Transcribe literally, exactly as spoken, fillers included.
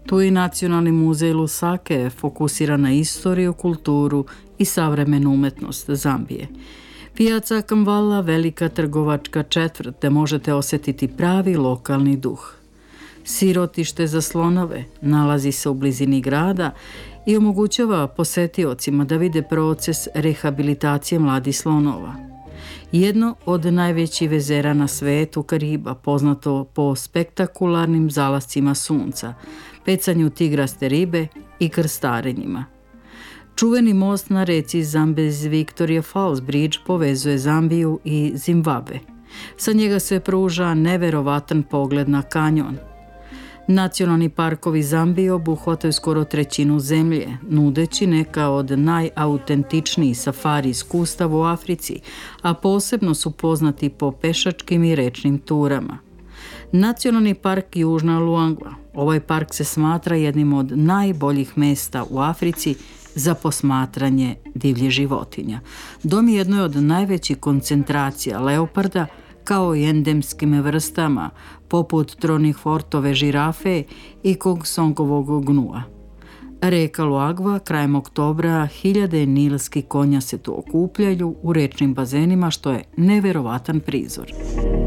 Tu i Nacionalni muzej Lusake fokusira na istoriju, kulturu i savremenu umetnost Zambije. Pijaca Kamvala, velika trgovačka četvrt, gde možete osjetiti pravi lokalni duh. Sirotište za slonove nalazi se u blizini grada i omogućava posetiocima da vide proces rehabilitacije mladih slonova. Jedno od najvećih vezera na svetu, Kariba, poznato po spektakularnim zalascima sunca, pecanju tigraste ribe i krstarenjima. Čuveni most na reci Zambezi Victoria Falls Bridge povezuje Zambiju i Zimbabve. Sa njega se pruža neverovatan pogled na kanjon. Nacionalni parkovi Zambije obuhvataju skoro trećinu zemlje, nudeći neka od najautentičnijih safari iskustava u Africi, a posebno su poznati po pešačkim i rečnim turama. Nacionalni park Južna Luangwa. Ovaj park se smatra jednim od najboljih mesta u Africi za posmatranje divljih životinja. Dom je jednoj od najvećih koncentracija leoparda, kao i endemskim vrstama, poput tronifortove žirafe i kongsongovog gnua. Reka Luangwa, krajem oktobra, hiljade nilskih konja se tu okupljaju u rečnim bazenima, što je neverovatan prizor.